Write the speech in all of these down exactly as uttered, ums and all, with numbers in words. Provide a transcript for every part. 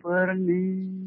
पर्ने।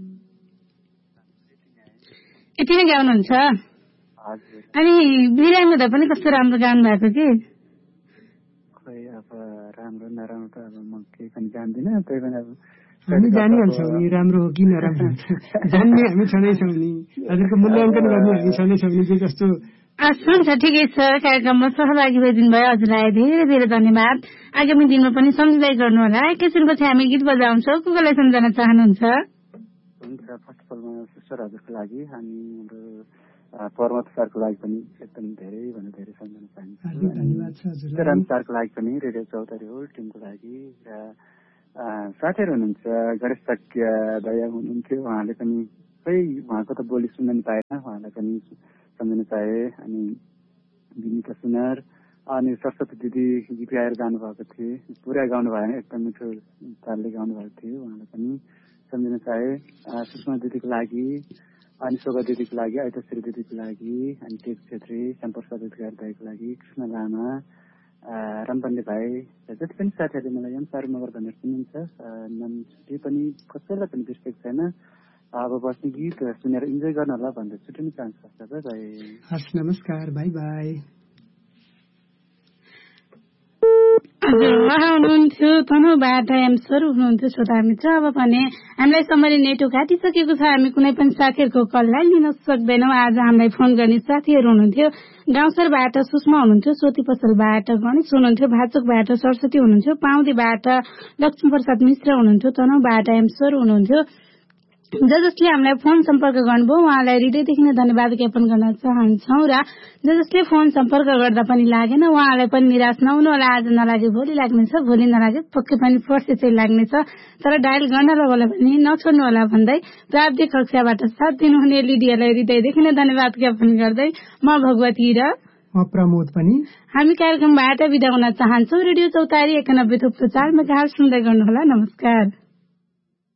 यति नै गाउनुहुन्छ? हजुर। अनि बिरामी हुँदा पनि कस्तो राम्रो गाउनु भएको कि। खोइ अब राम्रो नराम्रो त अब म केही पनि जान्दिनँ, त्यही पनि अब हामी जानिहाल्छौँ नि राम्रो हो कि नराम्रो जान्ने हामी छँदैछौँ नि, हजुरको मूल्याङ्कन गर्ने हामी छँदैछौँ नि। के कस्तो हुन्छ, ठिकै छ। कार्यक्रममा सहभागी भइदिनु भयो, हजुरलाई धेरै धेरै धन्यवाद। आगामी दिनमा पनि सम्झिँदै गर्नु होला। एकैछिनपछि हामी गीत बजाउँछौँ, को कोलाई सम्झन चाहनुहुन्छ? हुन्छ, फर्स्ट अफ अल म सिस्टर हजुरको लागि अनि हाम्रो पर्वत सरको लागि पनि एकदम धेरै भन्दा धेरै सम्झन चाहन्छु। राम सरको लागि पनि, रेडियो चौतारी हो टिमको लागि, र साथीहरू हुनुहुन्छ गणेश शक्य दया हुनुहुन्थ्यो, उहाँले पनि खै उहाँको त बोली सुन्न नि पाएन, उहाँलाई पनि सम्झन चाहे। अनि विनिता सुनार अनि सरस्वती दिदी गीत गाएर जानुभएको थिए, पुरा गाउनु भएन, एकदम मिठो तालले गाउनु भएको थियो, उहाँलाई पनि सम्झन चाहे। सुषमा दिदीको लागि अनि शोभा दिदीको लागि, ऐतश्री दिदीको लागि, अनि टेक छेत्री, श्यामप्रसाद अधिकारी दाईको लागि, कृष्ण लामा, रामपण्डे भाइ, जति पनि साथीहरूले मलाई यम साह्रो मगर भनेर सुन्नुहुन्छ, नाम छुट्टी पनि कसैलाई पनि बिर्सेको छैन। अब बस्ने गीत सुनेर इन्जोय गर्न होला भनेर छुट्टिनु चाहन्छु। By by. हस्, नमस्कार, बाई बाई। हजुर, उहाँ हुनुहुन्थ्यो तनहुबाट एम सर हुनुहुन्थ्यो। श्रोता मित्र, अब भने हामीलाई सम्मले नेटो काटिसकेको छ, हामी कुनै पनि साथीहरूको कललाई लिन सक्दैनौँ। आज हामीलाई फोन गर्ने साथीहरू हुनुहुन्थ्यो गाउँसरबाट सुषमा हुनुहुन्थ्यो, सोती पसलबाट गणेश हुनुहुन्थ्यो, भाचोकबाट सरस्वती हुनुहुन्थ्यो, पाउँदीबाट लक्ष्मी प्रसाद मिश्र हुनुहुन्थ्यो, तनहुबाट एम सर हुनुहुन्थ्यो। ज जसले हामीलाई फोन सम्पर्क गर्नुभयो उहाँलाई हृदयदेखि नै धन्यवाद ज्ञापन गर्न चाहन्छौँ। र ज जसले फोन सम्पर्क गर्दा पनि लागेन उहाँलाई पनि निराश नहुनु होला। आज नलागे भोलि लाग्नेछ, भोलि नलागे पक्कै पनि पर्सि चाहिँ लाग्नेछ, तर डायल गर्न होला भने नछोड्नु होला भन्दै प्राविधिक कक्षाबाट साथ दिनुहुने लिडियालाई हृदयदेखि नै धन्यवाद ज्ञापन गर्दै म भगवती र प्रमोद पनि हामी कार्यक्रमबाट बिदा हुन चाहन्छौँ। रेडियो चौतारी एकानब्बे थुप्रो चार मेगाहर्ज सुन्दै गर्नुहोला। नमस्कार।